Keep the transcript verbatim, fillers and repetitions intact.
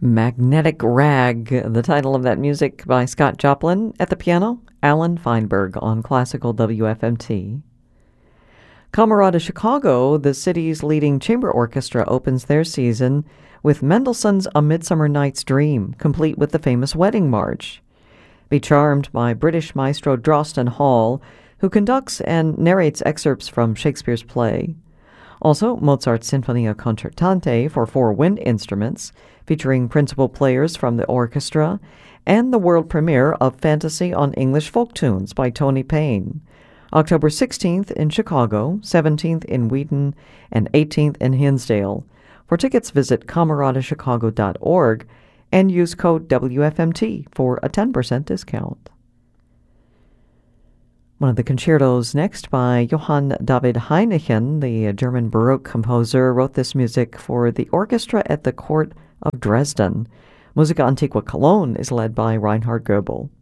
Magnetic Rag, the title of that music by Scott Joplin. At the piano, Alan Feinberg on Classical W F M T. Camerata Chicago, the city's leading chamber orchestra, opens their season with Mendelssohn's A Midsummer Night's Dream, complete with the famous Wedding March. Be charmed by British maestro Drosten Hall, who conducts and narrates excerpts from Shakespeare's play. Also, Mozart's Sinfonia Concertante for four wind instruments, featuring principal players from the orchestra, and the world premiere of Fantasy on English Folk Tunes by Tony Payne. October sixteenth in Chicago, seventeenth in Wheaton, and eighteenth in Hinsdale. For tickets, visit camerata chicago dot org and use code W F M T for a ten percent discount. One of the concertos next by Johann David Heineken, the German Baroque composer, wrote this music for the orchestra at the court of Dresden. Musica Antiqua Cologne is led by Reinhard Goebel.